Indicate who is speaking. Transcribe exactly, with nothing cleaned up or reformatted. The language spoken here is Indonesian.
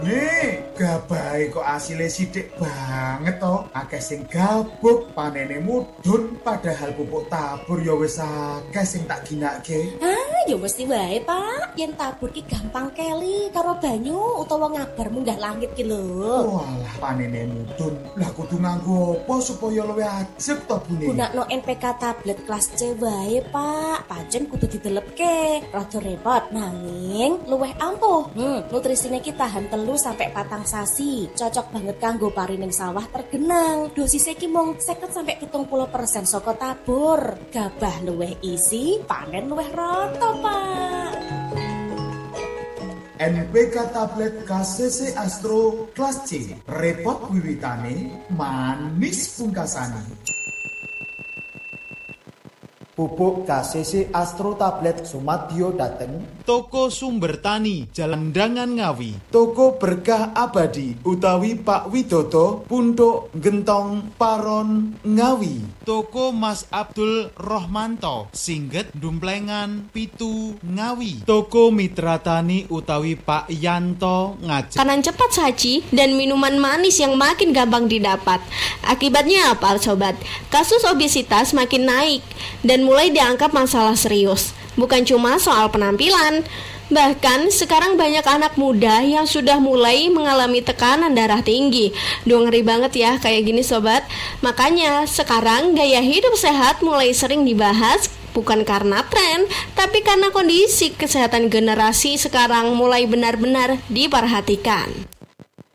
Speaker 1: Nih, gabahe kok asile sithik banget to. Akeh sing gabuk, panene mudhun, padahal pupuk tabur ya wis akeh sing tak ginake.
Speaker 2: Ah, ya mesti wae, Pak. Yen tabur ki gampang keli karo banyu utawa ngabar munggah langit ki lho.
Speaker 1: Walah, panene mudhun. Lah kudu nganggo apa supaya luwih ajeg to bune?
Speaker 2: Gunakno N P K tablet kelas C wae, Pak. Pancen kudu didelepke. Rada repot nanging luwih ampuh. Hmm, nutrisine ki tahan telu sampai patang sasi. Cocok banget kanggo pari ning sawah tergenang. Dosisnya ki mung seket sampai pitung puluh persen saka tabur. Gabah luwih isi, panen luwih rata, Pak.
Speaker 1: N P K tablet K C C Astro kelas C. Repot wiwitane, manis pungkasane.
Speaker 3: Pupuk K C C Astro tablet Sumadyo dateng
Speaker 4: Toko Sumber Tani, Jalan Dangan Ngawi.
Speaker 1: Toko Berkah Abadi utawi Pak Widodo, Punduk Gentong Paron Ngawi.
Speaker 4: Toko Mas Abdul Rohmanto, Singget Dumplengan Pitu Ngawi. Toko Mitra Tani utawi Pak Yanto Ngajak.
Speaker 5: Makanan cepat saji dan minuman manis yang makin gampang didapat. Akibatnya apa, sobat? Kasus obesitas makin naik dan mulai dianggap masalah serius. Bukan cuma soal penampilan, bahkan sekarang banyak anak muda yang sudah mulai mengalami tekanan darah tinggi. Duh, ngeri banget ya kayak gini, sobat. Makanya sekarang gaya hidup sehat mulai sering dibahas, bukan karena tren, tapi karena kondisi kesehatan generasi sekarang mulai benar-benar diperhatikan.